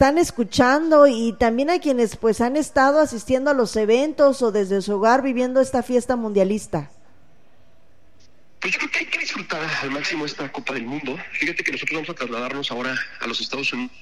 están escuchando y también a quienes pues han estado asistiendo a los eventos o desde su hogar viviendo esta fiesta mundialista? Pues yo creo que hay que disfrutar al máximo esta Copa del Mundo. Fíjate que nosotros vamos a trasladarnos ahora a los Estados Unidos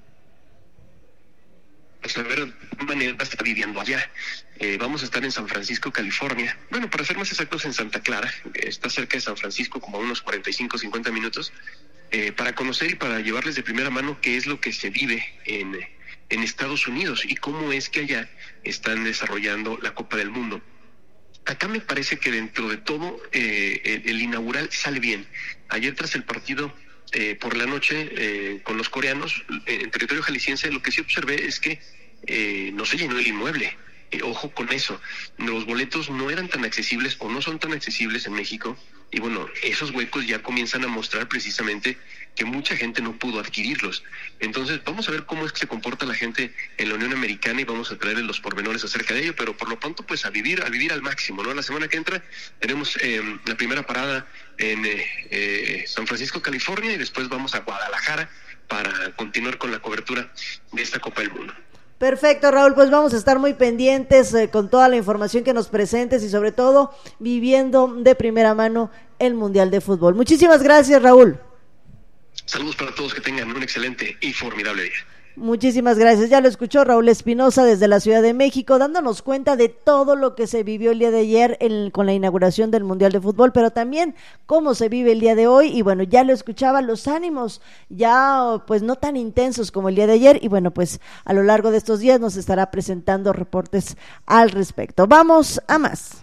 a saber de qué manera está viviendo allá. Vamos a estar en San Francisco, California. Bueno, para ser más exactos, en Santa Clara. Está cerca de San Francisco, como a unos 45-50 minutos, para conocer y para llevarles de primera mano qué es lo que se vive en Estados Unidos y cómo es que allá están desarrollando la Copa del Mundo. Acá me parece que dentro de todo el inaugural sale bien. Ayer tras el partido por la noche con los coreanos en territorio jalisciense, lo que sí observé es que no se llenó el inmueble. Ojo con eso, los boletos no eran tan accesibles o no son tan accesibles en México, y bueno, esos huecos ya comienzan a mostrar precisamente que mucha gente no pudo adquirirlos. Entonces vamos a ver cómo es que se comporta la gente en la Unión Americana y vamos a traerles los pormenores acerca de ello, pero por lo pronto pues a vivir al máximo, ¿no? La semana que entra tenemos la primera parada en San Francisco, California, y después vamos a Guadalajara para continuar con la cobertura de esta Copa del Mundo. Perfecto, Raúl, pues vamos a estar muy pendientes con toda la información que nos presentes y sobre todo viviendo de primera mano el Mundial de Fútbol. Muchísimas gracias, Raúl. Saludos para todos, que tengan un excelente y formidable día. Muchísimas gracias. Ya lo escuchó Raúl Espinosa desde la Ciudad de México, dándonos cuenta de todo lo que se vivió el día de ayer con la inauguración del Mundial de Fútbol, pero también cómo se vive el día de hoy. Y bueno, ya lo escuchaba, los ánimos ya pues no tan intensos como el día de ayer. Y bueno, pues a lo largo de estos días nos estará presentando reportes al respecto. Vamos a más.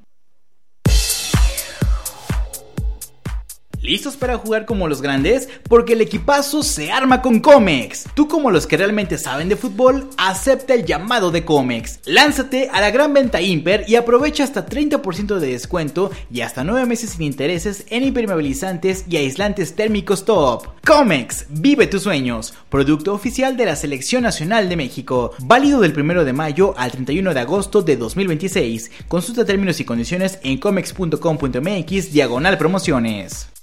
¿Listos para jugar como los grandes? Porque el equipazo se arma con Comex. Tú, como los que realmente saben de fútbol, acepta el llamado de Comex. Lánzate a la gran venta Imper y aprovecha hasta 30% de descuento y hasta 9 meses sin intereses en impermeabilizantes y aislantes térmicos top. Comex, vive tus sueños. Producto oficial de la Selección Nacional de México. Válido del 1 de mayo al 31 de agosto de 2026. Consulta términos y condiciones en comex.com.mx/promociones.